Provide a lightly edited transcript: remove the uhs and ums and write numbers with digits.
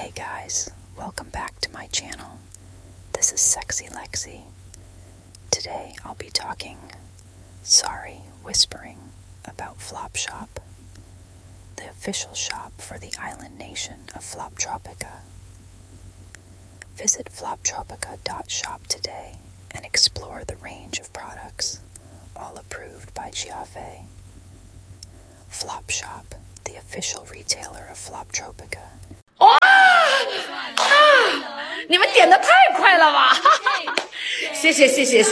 Hey guys, welcome back to my channel. This is Sexy Lexi. Today I'll be whispering about Flopshop, the official shop for the island nation of Floptropica. Visit floptropica.shop today and explore the range of products, all approved by Giave. Flopshop, the official retailer of Floptropica. 哇！你们点的太快了吧！谢谢。